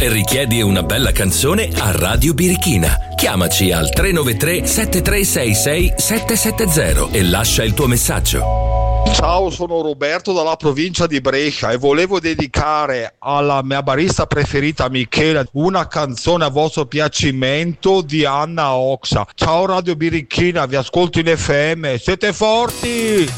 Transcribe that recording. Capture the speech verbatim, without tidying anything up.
e richiedi una bella canzone a Radio Birichina. Chiamaci al tre nove tre sette tre sei sei sette sette zero e lascia il tuo messaggio. Ciao, sono Roberto dalla provincia di Brescia e volevo dedicare alla mia barista preferita Michela una canzone a vostro piacimento di Anna Oxa. Ciao Radio Birichina, vi ascolto in F M, siete forti!